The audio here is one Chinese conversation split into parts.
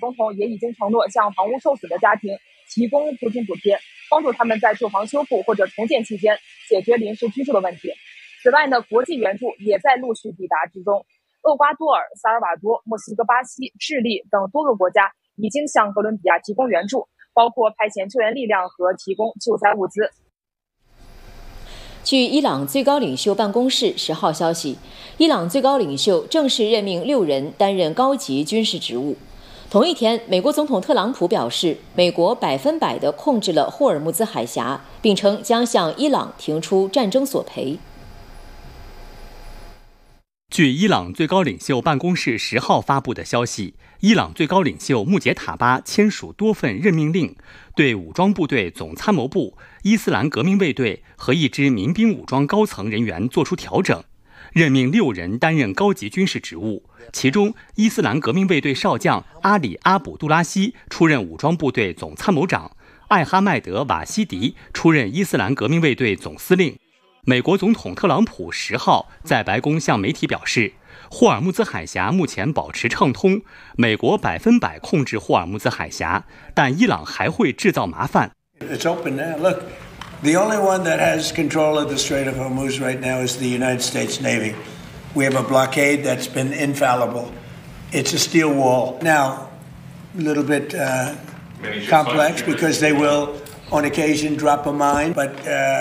总统也已经承诺向房屋受损的家庭提供租金补贴，帮助他们在住房修复或者重建期间解决临时居住的问题。此外呢，国际援助也在陆续抵达之中。厄瓜多尔、萨尔瓦多、墨西哥、巴西、智利等多个国家已经向哥伦比亚提供援助，包括派遣救援力量和提供救灾物资。 据伊朗最高领袖办公室10号消息，伊朗最高领袖正式任命6人担任高级军事职务。同一天，美国总统特朗普表示，美国100%地控制了霍尔木兹海峡，并称将向伊朗提出战争索赔。 据伊朗最高领袖办公室10号发布的消息，伊朗最高领袖穆杰塔巴签署多份任命令，对武装部队总参谋部、伊斯兰革命卫队和一支民兵武装高层人员作出调整，任命6人担任高级军事职务。其中，伊斯兰革命卫队少将阿里·阿卜杜拉希出任武装部队总参谋长，艾哈迈德·瓦西迪出任伊斯兰革命卫队总司令。美国总统特朗普10号在白宫向媒体表示，霍尔木兹海峡目前保持畅通，美国100%控制霍尔木兹海峡，但伊朗还会制造麻烦。 It's open now. Look, the only one that has control of the Strait of Hormuz right now is the United States Navy. We have a blockade that's been infallible. It's a steel wall. Now, a little bit complex because they will, on occasion, drop a mine, but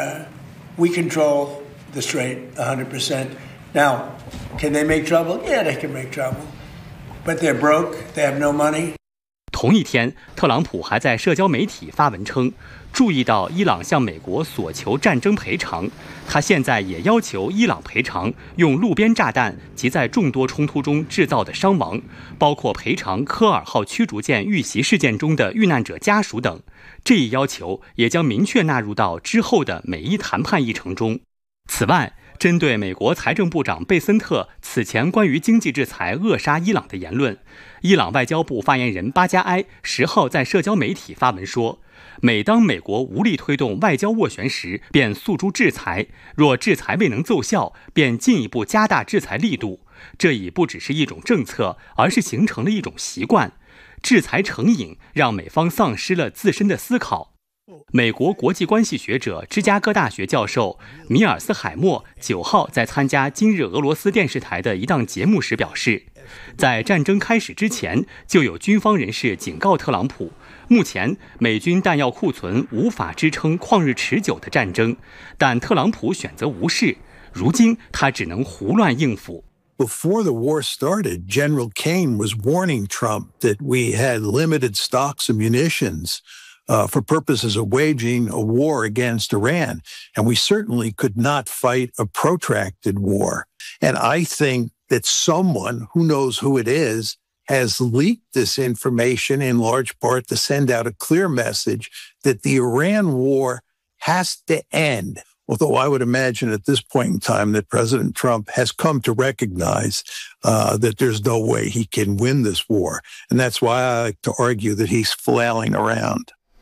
we control the strait 100%. Now, can they make trouble? Yeah, they can make trouble. But they're broke. They have no money. 同一天，特朗普还在社交媒体发文称，注意到伊朗向美国索求战争赔偿，他现在也要求伊朗赔偿用路边炸弹及在众多冲突中制造的伤亡，包括赔偿科尔号驱逐舰遇袭事件中的遇难者家属等。这一要求也将明确纳入到之后的美伊谈判议程中。此外，针对美国财政部长贝森特此前关于经济制裁扼杀伊朗的言论，伊朗外交部发言人巴加埃10号在社交媒体发文说，每当美国无力推动外交斡旋时，便诉诸制裁，若制裁未能奏效，便进一步加大制裁力度。这已不只是一种政策，而是形成了一种习惯。制裁成瘾，让美方丧失了自身的思考。美国国际关系学者、芝加哥大学教授米尔斯海默9号在参加今日俄罗斯电视台的一档节目时表示，在战争开始之前，就有军方人士警告特朗普，目前美军弹药库存无法支撑旷日持久的战争，但特朗普选择无视，如今他只能胡乱应付。 Before the war started, General Kane was warning Trump that we had limited stocks of munitions for purposes of waging a war against Iran, and we certainly could not fight a protracted war. And I think that someone, who knows who it is, has leaked this information in large part to send out a clear message that the Iran war has to end. Although I would imagine at this point in time that President Trump has come to recognize that there's no way he can win this war. And that's why I like to argue that he's flailing around.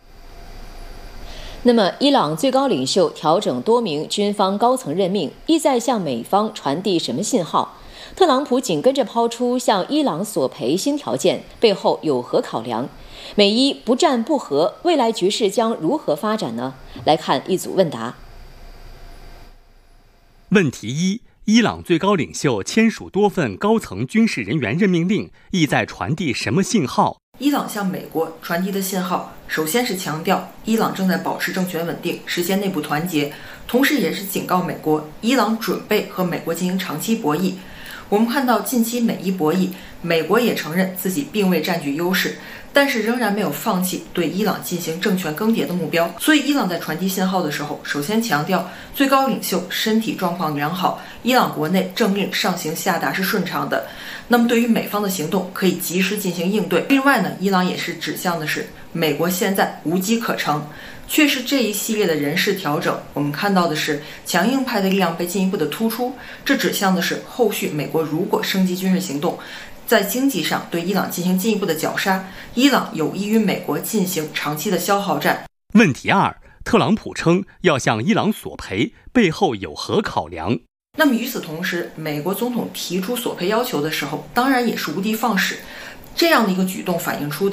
那么，伊朗最高领袖调整多名军方高层任命，意在向美方传递什么信号？特朗普紧跟着抛出向伊朗索赔新条件，背后有何考量？美伊不战不和，未来局势将如何发展呢？来看一组问答。 问题1：伊朗最高领袖签署多份高层军事人员任命令，意在传递什么信号？ 伊朗向美国传递的信号，首先是强调伊朗正在保持政权稳定，实现内部团结，同时也是警告美国，伊朗准备和美国进行长期博弈。我们看到近期美伊博弈，美国也承认自己并未占据优势，但是仍然没有放弃对伊朗进行政权更迭的目标。所以伊朗在传递信号的时候，首先强调最高领袖身体状况良好，伊朗国内政令上行下达是顺畅的，那么对于美方的行动可以及时进行应对。另外呢，伊朗也是指向的是美国现在无机可乘。却是这一系列的人事调整，我们看到的是强硬派的力量被进一步的突出，这指向的是后续美国如果升级军事行动，在经济上对伊朗进行进一步的绞杀，伊朗有意与美国进行长期的消耗战。 问题2：特朗普称要向伊朗索赔，背后有何考量？ 那么与此同时，美国总统提出索赔要求的时候，当然也是无的放矢。这样的一个举动反映出的